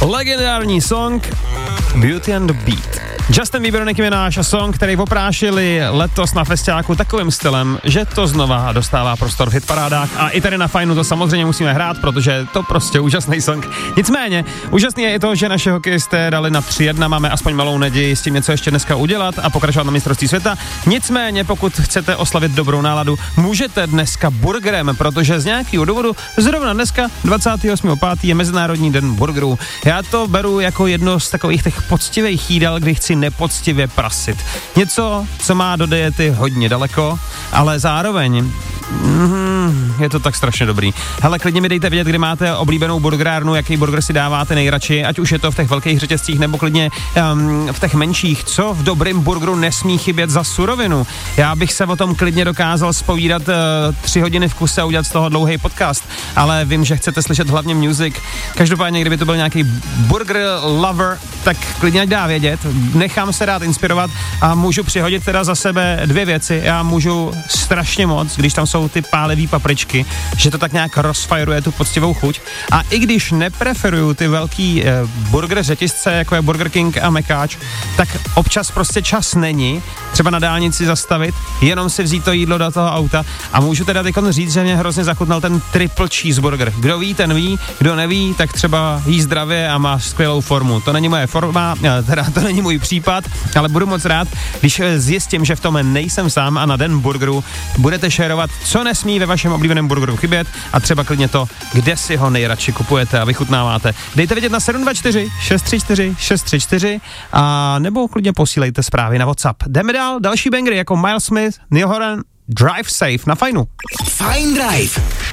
Legendární song Beauty and the Beat. Justin Bieber, Nicki Minaj a song, který oprášili letos na festiáku takovým stylem, že to znova dostává prostor v hitparádách a i tady na Fajnu to samozřejmě musíme hrát, protože to prostě úžasný song. Nicméně, úžasný je i to, že naše hokejisté dali na 3-1, máme aspoň malou naději s tím něco ještě dneska udělat a pokračovat na mistrovství světa. Nicméně, pokud chcete oslavit dobrou náladu, můžete dneska burgerem, protože z nějakého důvodu zrovna dneska 28.5. je Mezinárodní den burgerů. Já to beru jako jedno z takových těch poctivých jídel, kdy chci nepoctivě prasit. Něco, co má do diety hodně daleko, ale zároveň je to tak strašně dobrý. Hele, klidně mi dejte vědět, kdy máte oblíbenou burgerárnu, jaký burger si dáváte nejradši, ať už je to v těch velkých řetězcích nebo klidně v těch menších. Co v dobrým burgeru nesmí chybět za surovinu? Já bych se o tom klidně dokázal zpovídat 3 hodiny v kuse a udělat z toho dlouhý podcast, ale vím, že chcete slyšet hlavně music. Každopádně, kdyby to byl nějaký burger lover, tak klidně ať dá vědět. Nechám se rád inspirovat a můžu přihodit teda za sebe 2 věci. Já můžu strašně moc, když tam jsou ty pálevý papričky, že to tak nějak rozfajruje tu poctivou chuť. A i když nepreferuju ty velký burger řetězce, jako je Burger King a Mekáč, tak občas prostě čas není třeba na dálnici zastavit, jenom si vzít to jídlo do toho auta a můžu teda teď říct, že mě hrozně zachutnal ten triple cheeseburger. Kdo ví, ten ví, kdo neví, tak třeba jí zdravě a má skvělou formu. To není moje forma, teda to není můj případ, ale budu moc rád, když zjistím, že v tom nejsem sám a na den burgeru budete šerovat, co nesmí ve vašem oblíbeném burgeru chybět a třeba klidně to, kde si ho nejradši kupujete a vychutnáváte. Dejte vědět na 724 634 634 a nebo klidně posílejte zprávy na WhatsApp. Jdeme dál, další bangry jako Miles Smith, Neil Horan, Drive Safe na Fajnu. Fajn Drive